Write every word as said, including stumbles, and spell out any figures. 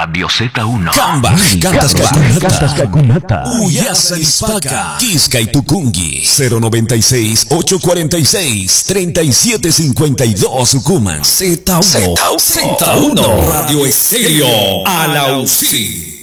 Radio Z uno. Kamba, Cantas Kakunata, Uyasa Ispaka, Quisca y Tucungi, cero noventa y seis, ochocientos cuarenta y seis, treinta y siete cincuenta y dos Sucuman, Z uno, Z uno, Radio Estéreo, Alausí.